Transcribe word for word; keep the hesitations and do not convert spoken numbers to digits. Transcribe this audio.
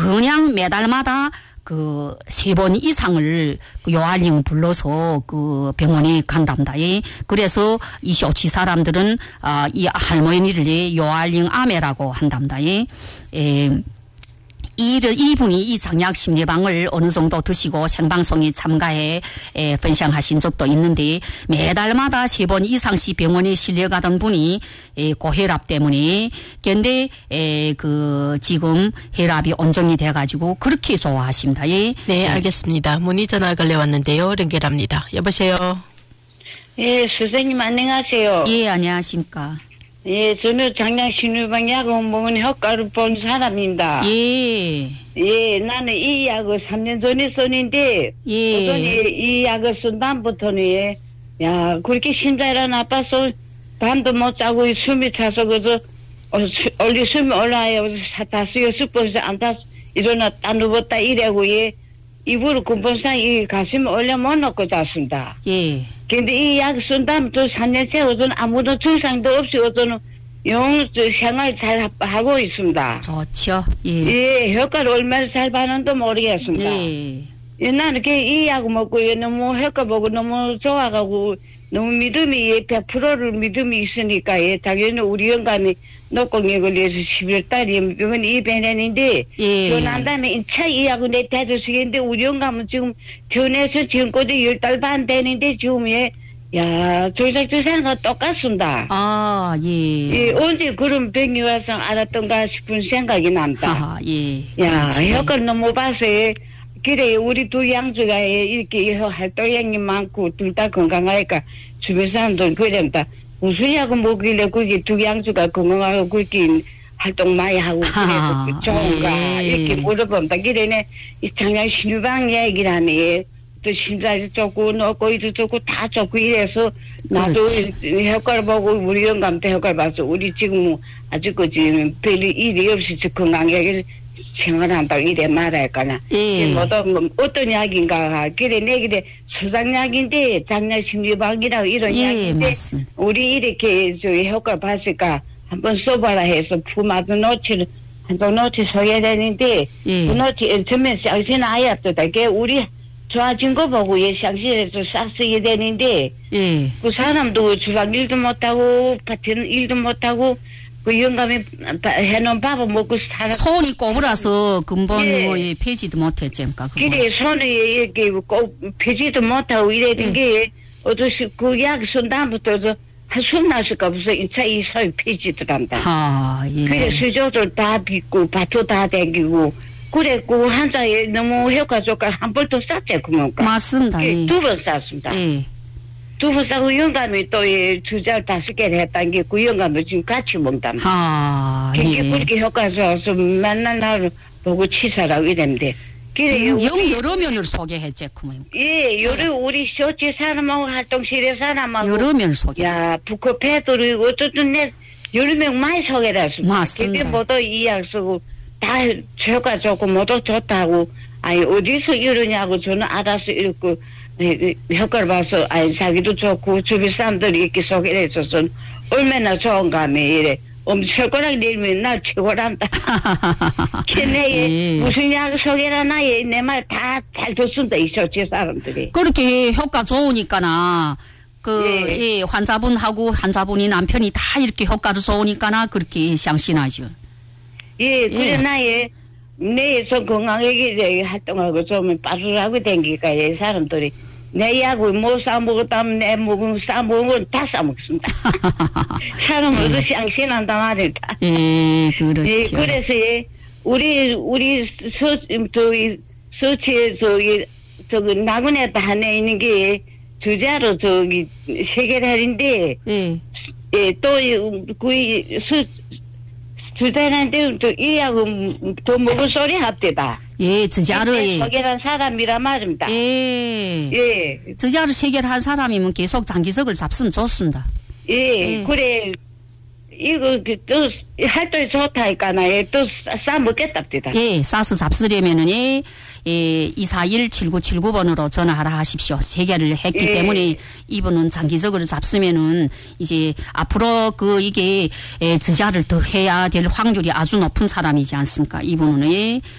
그냥 매달마다 그 세 번 이상을 그 요알링 불러서 그 병원에 간답니다. 예. 그래서 이 쇼치 사람들은 아, 이 할머니를 요알링 아메라고 한답니다. 예. 예. 이, 이분이 이 장약 심리방을 어느 정도 드시고 생방송에 참가해 에, 분享하신 적도 있는데 매달마다 세 번 이상씩 병원에 실려가던 분이 에, 고혈압 때문에 근데 에, 그 지금 혈압이 온정이 돼가지고 그렇게 좋아하십니다. 예. 네, 알겠습니다. 문의 전화 걸려왔는데요. 연결합니다. 여보세요. 예, 선생님 안녕하세요. 예, 안녕하십니까. 예, 저는 장량 신유방 약을 먹은 효과를 본 사람입니다. 예. 예, 나는 이 약을 삼 년 전에 썼는데, 예. 어더니 이 약을 쓴 다음부터는, 야, 그렇게 심장이 나빠서 밤도 못 자고 숨이 차서, 그래서, 어, 얼리 숨이 올라와요. 다섯, 여섯 번씩 안 타, 일어났다, 누웠다, 이래고, 예. 이불을 근본상 이 가슴에 올려 못 놓고 잤습니다. 예. 근데 이 약 쓴 다음부터 삼 년째 어떤 아무도 증상도 없이 어떤 영 생활 잘 하고 있습니다. 좋죠. 예. 예, 효과를 얼마나 잘 받는지 모르겠습니다. 예. 예, 나는 이 약 먹고 너무 효과 보고 너무 좋아가고 너무 믿음이 백 퍼센트를 믿음이 있으니까 예, 당연히 우리 영감이 녹공에 걸려서 십일 달에 병원 입원했는데 예. 전한 다음에 인차 이 약을 내 대주시겠는데 우리 영감은 지금 전에서 지금까지 열 달 반 되는데 지금 예, 야, 조작조사가 똑같습니다. 아, 예. 예, 언제 그런 병이 와서 알았던가 싶은 생각이 납니다. 하하, 예. 야, 그렇지. 효과를 너무 봐서 그래 우리 두 양주가 이렇게 활동량이 많고 둘 다 건강하니까 주변 사람들 그랬다. 무슨 약을 먹길래 그게 두 양주가 건강하고 그렇게 활동 많이 하고 그래서 좋은가 예. 이렇게 물어본다. 그래네 이 장량 신유방 얘기라네. 또 심장이 좋고 노고이도 좋고 다 좋고 이래서 나도 그렇지. 효과를 보고 우리 영감도 효과를 봐서 우리 지금 아직까지 별 일이 없이 건강하게 생활한다고 이래 말할까나. 예. 뭐도 어떤 약인가. 그래 내 그래 수상약인데 장량 신유방이라고 이런 예, 약인데 맞습니다. 우리 이렇게 저 효과를 봤을까 한번 써봐라 해서 품앗은 노치를 한번 노치 소개되는데 예. 그 노치 전면 쌍신 아이였다. 그게 우리 좋아진 거 보고 예 쌍신에서 싹 쓰게 되는데 예. 그 사람도 주방 일도 못하고 밭에는 일도 못하고 그 영감이 해놓은 밥을 먹고 살아. 손이 꼬부라서 근본 예. 뭐 예, 폐지도 못했잖까. 그래 손에 이렇게 꼭 펴지도 못하고 이랬던 예. 게 어떠시 그 약 쓴 다음부터 한숨 나실까 벌써 이차 이 사이 펴지더란다. 아, 예. 그래 수저들 다 빚고 밭도 다 댕기고 그랬고 한자에 너무 효과 좋고 한 벌 더 쌌지 그만까. 맞습니다. 예. 두 번 쌌습니다. 예. 두 번 싸고 영감이 또 주절 다섯 개를 했다는 게 그 영감을 지금 같이 먹답니다. 아, 그게 예. 그렇게 효과 좋아서 맨날 나를 보고 치사라고 이랬는데. 그래, 영 우리- 여러 면을 소개했지, 그만. 예, 요래 우리 쇼치 사람하고 활동실에 사람하고. 여러 면을 소개. 야, 북커패들이 어쨌든 내 여러 명 많이 소개를 했습니다. 맞습니다. 근데 모두 이 약 쓰고 다 효과 좋고 모두 좋다고. 아니, 어디서 이러냐고 저는 알아서 이렇게 효과를 봐서 아니, 자기도 좋고 주변 사람들이 이렇게 소개를 해줘서 얼마나 좋은가 하면 이래. 엄청나게 내리면 나 최고란다. 걔네 예. 무슨 약 소개를 하나 내 말 다 잘 듣습니다. 이 쇼치 사람들이. 그렇게 효과 좋으니까나 그 예. 예, 환자분하고 환자분이 남편이 다 이렇게 효과를 좋으니까나 그렇게相信하죠. 예, 예. 그래 나의 내에서 건강하게 활동하고 좀 빠르라고 댕기니까 이 사람들이 내 약을 못 싸먹었다면 내 먹은 싸먹은 건 다 싸먹습니다. 사람으로相信한다 말이다. 예, 그렇죠. 예, 그래서 예, 우리 우리 서 저기 서치에 저기 저기 나군에다 하나 있는 게 주자로 저기 세계랄인데 예. 예, 또그 주자한테 또 이하고 더 먹은 소리 합디다. 예, 저자를 소개한 사람이라 말입니다. 예. 예, 저자를 세계를 한 사람이면 계속 장기적을 잡으면 좋습니다. 예, 예. 그래. 이거 그 또 활동이 좋다니까나 또 싸 먹겠답니다. 예, 싸서 잡수려면은 예, 예, 이사일 칠구칠구 번으로 전화하라 하십시오. 세계를 했기 예. 때문에 이분은 장기적으로 잡수면은 이제 앞으로 그 이게 예, 저자를 더 해야 될 확률이 아주 높은 사람이지 않습니까? 이분은 예.